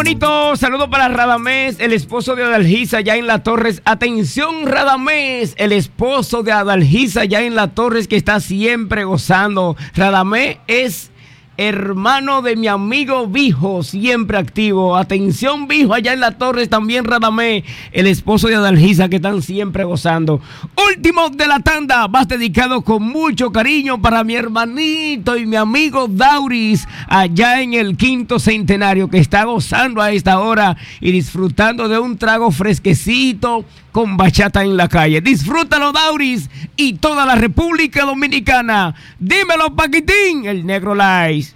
Bonito saludo para Radamés, el esposo de Adalgisa ya en La Torres. Atención, Radamés, el esposo de Adalgisa ya en La Torres, que está siempre gozando. Radamés es hermano de mi amigo Vijo, siempre activo. Atención, Vijo, allá en La Torres también. Radamés, el esposo de Adalgisa, que están siempre gozando. Último de la tanda, más dedicado con mucho cariño para mi hermanito y mi amigo Dauris, allá en el 5º centenario, que está gozando a esta hora y disfrutando de un trago fresquecito con bachata en la calle. Disfrútalo, Dauris, y toda la República Dominicana. Dímelo, Paquitín, el Negro Lice.